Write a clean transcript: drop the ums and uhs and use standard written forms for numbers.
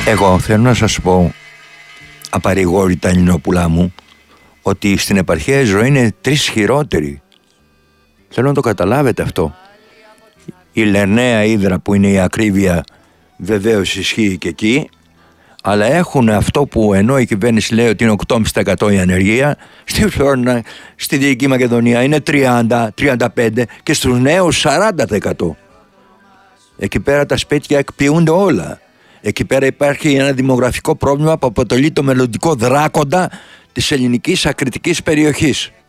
Εγώ θέλω να σας πω απαρηγόρητα, Ελληνόπουλά μου, ότι στην επαρχία η ζωή είναι 3 χειρότερη. Θέλω να το καταλάβετε αυτό. Η Λερναία Ύδρα, που είναι η ακρίβεια, βεβαίως ισχύει και εκεί, αλλά έχουν αυτό που ενώ η κυβέρνηση λέει ότι είναι 8,5% η ανεργία, στη Φλόρινα, στη Δυτική Μακεδονία είναι 30-35% και στους νέους 40%. Εκεί πέρα τα σπίτια εκποιούνται όλα. Εκεί πέρα υπάρχει ένα δημογραφικό πρόβλημα που αποτελεί το μελλοντικό δράκοντα της ελληνικής ακριτικής περιοχής.